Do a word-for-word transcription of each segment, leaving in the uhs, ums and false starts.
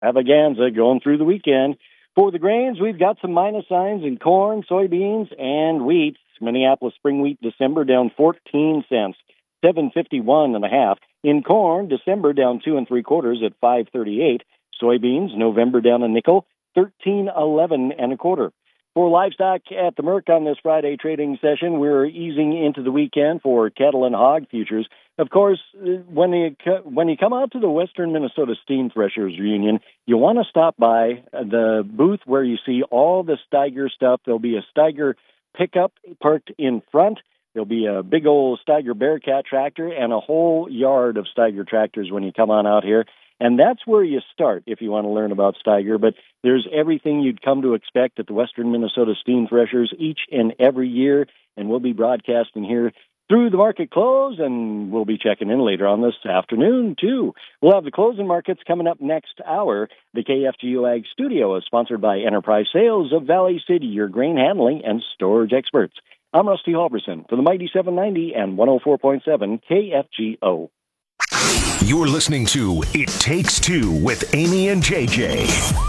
extravaganza going through the weekend. For the grains, we've got some minus signs in corn, soybeans, and wheat. Minneapolis spring wheat December down fourteen cents, seven fifty-one and a half. In corn, December down two and three quarters at five thirty-eight. Soybeans, November down a nickel, thirteen eleven and a quarter. For livestock at the Merc on this Friday trading session, we're easing into the weekend for cattle and hog futures. Of course, when you when you come out to the Western Minnesota Steam Threshers Union, you want to stop by the booth where you see all the Steiger stuff. There'll be a Steiger pickup parked in front. There'll be a big old Steiger Bearcat tractor and a whole yard of Steiger tractors when you come on out here. And that's where you start if you want to learn about Steiger. But there's everything you'd come to expect at the Western Minnesota Steam Threshers each and every year. And we'll be broadcasting here through the market close, and we'll be checking in later on this afternoon, too. We'll have the closing markets coming up next hour. The K F G O Ag Studio is sponsored by Enterprise Sales of Valley City, your grain handling and storage experts. I'm Rusty Halverson for the Mighty seven ninety and one oh four point seven K F G O. You're listening to It Takes Two with Amy and J J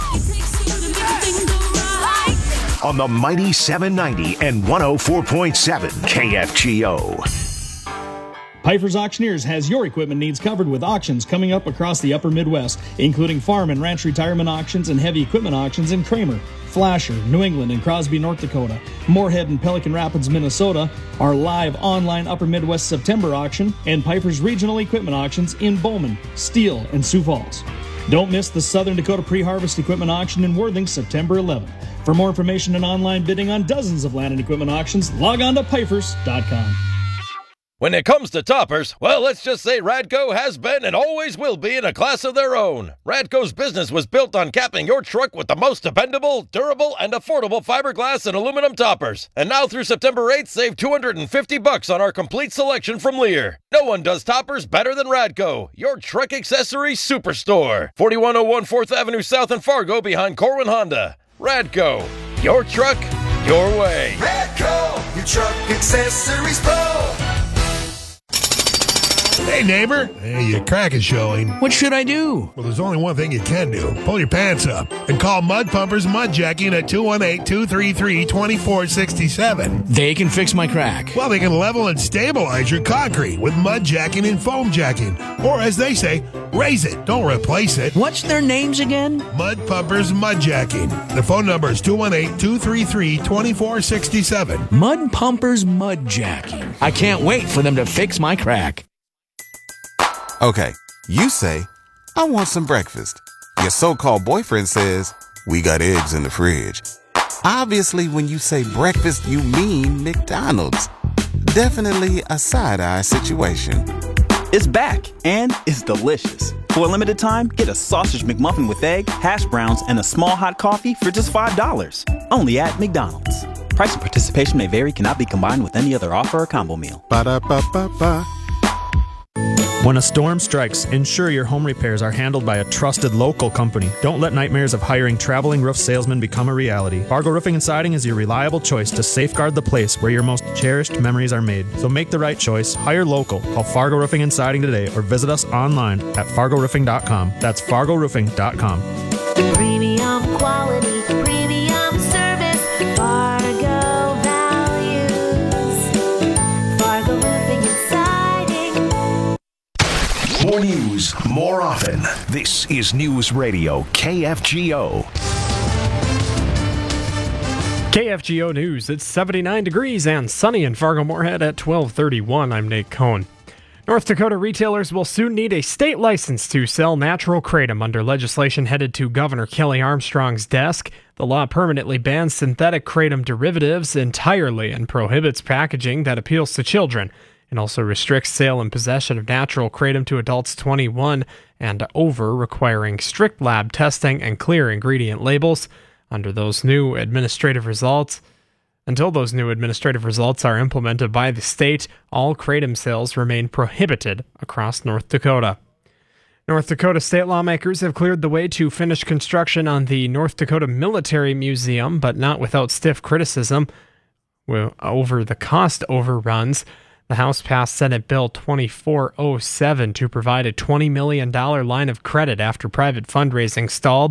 on the Mighty seven ninety and one oh four point seven K F G O. Pifer's Auctioneers has your equipment needs covered with auctions coming up across the upper Midwest, including farm and ranch retirement auctions and heavy equipment auctions in Kramer, Flasher, New England, and Crosby, North Dakota. Moorhead and Pelican Rapids, Minnesota, our live online Upper Midwest September auction, and Pifer's regional equipment auctions in Bowman, Steele, and Sioux Falls. Don't miss the Southern Dakota Pre-Harvest Equipment Auction in Worthing, September eleventh. For more information and online bidding on dozens of land and equipment auctions, log on to pifers dot com. When it comes to toppers, well, let's just say Radco has been and always will be in a class of their own. Radco's business was built on capping your truck with the most dependable, durable, and affordable fiberglass and aluminum toppers. And now through September eighth, save two hundred fifty bucks on our complete selection from Lear. No one does toppers better than Radco, your truck accessory superstore. forty-one oh one fourth Avenue South in Fargo behind Corwin Honda. Radco, your truck, your way. Radco, your truck accessories pro. Hey, neighbor. Hey, your crack is showing. What should I do? Well, there's only one thing you can do. Pull your pants up and call Mud Pumpers Mud Jacking at two one eight, two three three, two four six seven. They can fix my crack. Well, they can level and stabilize your concrete with mud jacking and foam jacking. Or, as they say, raise it. Don't replace it. What's their names again? Mud Pumpers Mud Jacking. Their phone number is two one eight, two three three, two four six seven. Mud Pumpers Mud Jacking. I can't wait for them to fix my crack. Okay, you say, I want some breakfast. Your so-called boyfriend says, we got eggs in the fridge. Obviously, when you say breakfast, you mean McDonald's. Definitely a side-eye situation. It's back, and it's delicious. For a limited time, get a sausage McMuffin with egg, hash browns, and a small hot coffee for just five dollars. Only at McDonald's. Price and participation may vary, cannot be combined with any other offer or combo meal. Ba-da-ba-ba-ba. When a storm strikes, ensure your home repairs are handled by a trusted local company. Don't let nightmares of hiring traveling roof salesmen become a reality. Fargo Roofing and Siding is your reliable choice to safeguard the place where your most cherished memories are made. So make the right choice. Hire local. Call Fargo Roofing and Siding today or visit us online at fargo roofing dot com. That's fargo roofing dot com. Premium quality, premium service, Fargo values. Fargo Roofing and Siding. More news, more often. This is News Radio K F G O. K F G O News. It's seventy-nine degrees and sunny in Fargo-Moorhead at twelve thirty-one. I'm Nate Cohn. North Dakota retailers will soon need a state license to sell natural kratom under legislation headed to Governor Kelly Armstrong's desk. The law permanently bans synthetic kratom derivatives entirely and prohibits packaging that appeals to children. It also restricts sale and possession of natural kratom to adults twenty-one and over, requiring strict lab testing and clear ingredient labels. Under those new administrative results, until those new administrative results are implemented by the state, all kratom sales remain prohibited across North Dakota. North Dakota state lawmakers have cleared the way to finish construction on the North Dakota Military Museum, but not without stiff criticism over the cost overruns. The House passed Senate Bill twenty-four oh seven to provide a twenty million dollars line of credit after private fundraising stalled.